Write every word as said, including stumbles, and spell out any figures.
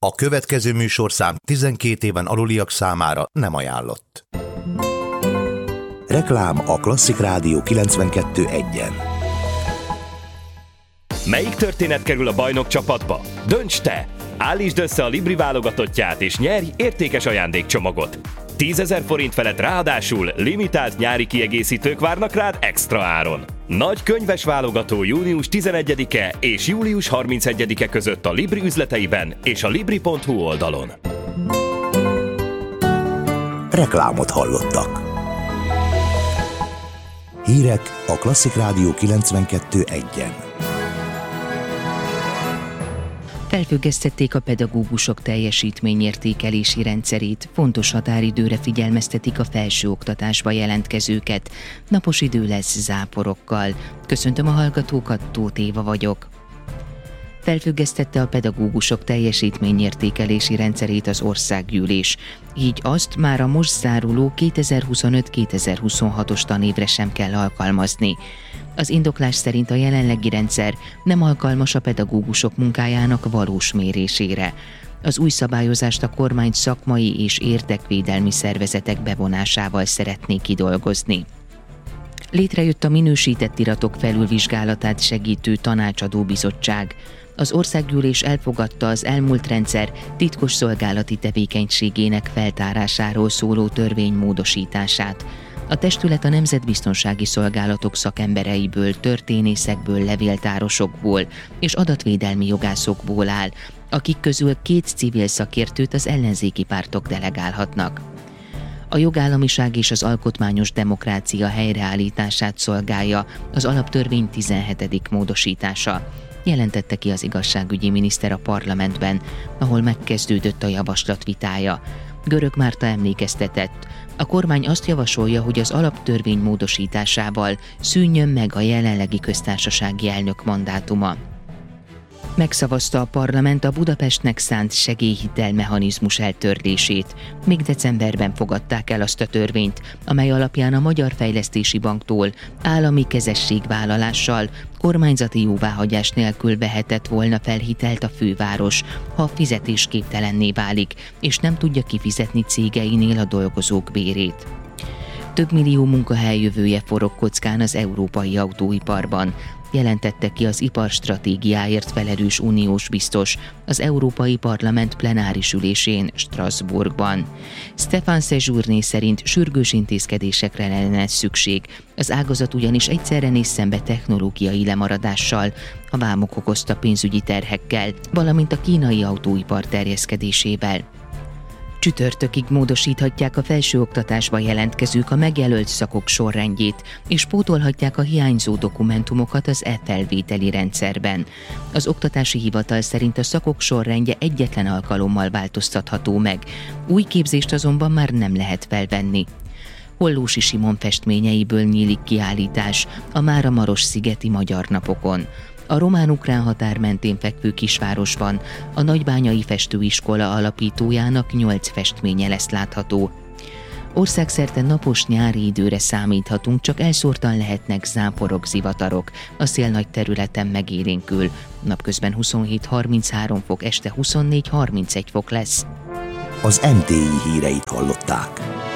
A következő műsorszám tizenkét éven aluliak számára nem ajánlott. Reklám a Klasszik Rádió kilencvenkettő egyen. Melyik történet kerül a bajnok csapatba? Dönts te! Állítsd össze a Libri válogatottját és nyerj értékes ajándékcsomagot. tízezer forint felett ráadásul limitált nyári kiegészítők várnak rád extra áron. Nagy könyves válogató június tizenegyedike és július harmincegyedike között a Libri üzleteiben és a libri pont hu oldalon. Reklámot hallottak. Hírek a Klasszik Rádió kilencvenkettő egyen. Felfüggesztették a pedagógusok teljesítményértékelési rendszerét, fontos határidőre figyelmeztetik a felsőoktatásba jelentkezőket. Napos idő lesz záporokkal. Köszöntöm a hallgatókat, Tóth Éva vagyok. Felfüggesztette a pedagógusok teljesítményértékelési rendszerét az országgyűlés. Így azt már a most záruló kétezer-huszonöt kétezer-huszonhatos tanévre sem kell alkalmazni. Az indoklás szerint a jelenlegi rendszer nem alkalmas a pedagógusok munkájának valós mérésére. Az új szabályozást a kormány szakmai és érdekvédelmi szervezetek bevonásával szeretnék kidolgozni. Létrejött a minősített iratok felülvizsgálatát segítő tanácsadó bizottság. Az országgyűlés elfogadta az elmúlt rendszer titkos szolgálati tevékenységének feltárásáról szóló törvény módosítását. A testület a nemzetbiztonsági szolgálatok szakembereiből, történészekből, levéltárosokból és adatvédelmi jogászokból áll, akik közül két civil szakértőt az ellenzéki pártok delegálhatnak. A jogállamiság és az alkotmányos demokrácia helyreállítását szolgálja az alaptörvény tizenhetedik módosítása, jelentette ki az igazságügyi miniszter a parlamentben, ahol megkezdődött a javaslat vitája. Görög Márta emlékeztetett, a kormány azt javasolja, hogy az alaptörvény módosításával szűnjön meg a jelenlegi köztársasági elnök mandátuma. Megszavazta a parlament a Budapestnek szánt segélyhitel mechanizmus eltörlését. Még decemberben fogadták el azt a törvényt, amely alapján a Magyar Fejlesztési Banktól állami kezességvállalással, kormányzati jóváhagyás nélkül vehetett volna fel hitelt a főváros, ha fizetésképtelenné válik, és nem tudja kifizetni cégeinél a dolgozók bérét. Több millió munkahely jövője forog kockán az európai autóiparban, jelentette ki az iparstratégiáért felelős uniós biztos az Európai Parlament plenáris ülésén Strasbourgban. Stéphane Séjourné szerint sürgős intézkedésekre lenne szükség, az ágazat ugyanis egyszerre néz szembe technológiai lemaradással, a vámok okozta pénzügyi terhekkel, valamint a kínai autóipar terjeszkedésével. Csütörtökig módosíthatják a felsőoktatásba jelentkezők a megjelölt szakok sorrendjét, és pótolhatják a hiányzó dokumentumokat az e-felvételi rendszerben. Az oktatási hivatal szerint a szakok sorrendje egyetlen alkalommal változtatható meg, új képzést azonban már nem lehet felvenni. Hollósy Simon festményeiből nyílik kiállítás a Mára-Maros-szigeti Magyar Napokon. A román-ukrán határ mentén fekvő kisvárosban a Nagybányai Festőiskola alapítójának nyolc festménye lesz látható. Országszerte napos nyári időre számíthatunk, csak elszórtan lehetnek záporok, zivatarok, a szél nagy területen megélénkül. Napközben huszonhét harminchárom fok, este huszonnégy harmincegy fok lesz. Az em té i híreit hallották.